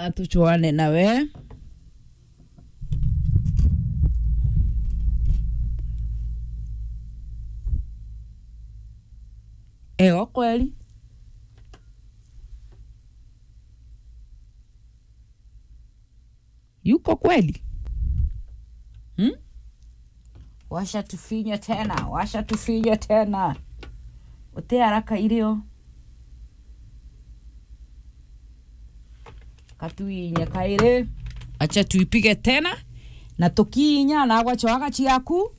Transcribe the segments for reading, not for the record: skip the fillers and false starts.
atuchoane nawe. Kweli yuko kweli? Washa tufinya tena. Uti haraka ilio. Katuinya kaire. Acha tuipige tena. Na tukiinya na agwa chwaga chiaku.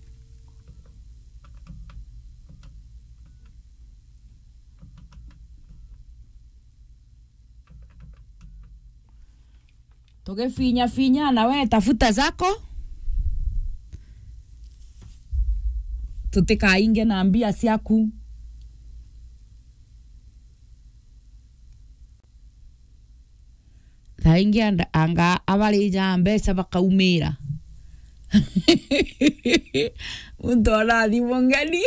Toge finya na we tafuta zako. Tutika inge na ambia siaku. Thaingi anga abalija mbesa bakaumira. Untola dimongani.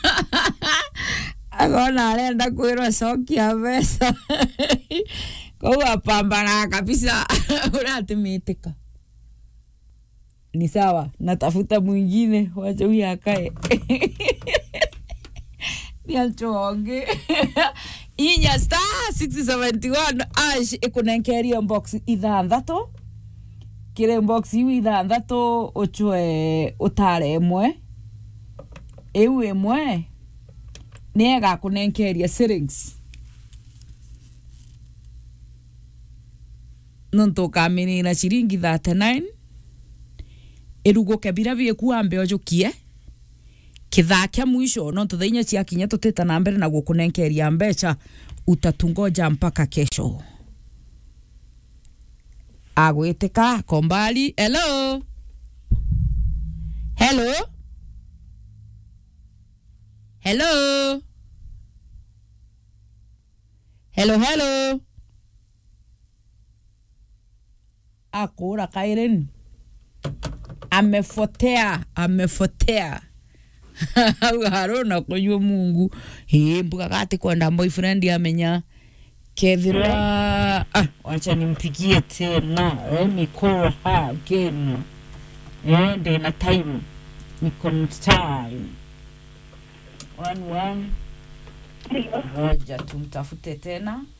Agona arenda kwirwa sokia mbesa. Kwa pambana kabisa. Unatimetika. Ni sawa, natafuta mwingine wacha huyu akae. Niachoonge. Inya star 671 ash ikunenkeria box ithathatũ. Kire box iu ithathatũ ochwe utare emwe. Ewe emwe nega kunenkeria shillings. Nonto kamini na shilingi 39. Erugoke birabi ekuambe ojokie. Kithakia mwisho no tuthainya cia kinya tuteta na mbere na gukunenkeria mbeca utatungoja mpaka kesho. Agweteka kombali. Hello. Akura Kairen. Amefotea. Harona kwenye Mungu. Mbuka kati kwenda boyfriend amenya. Kevira. Wacha nimpigie tena. Niko again. Ndio na time. Niko time. 11. Ngoja tumtafute tena.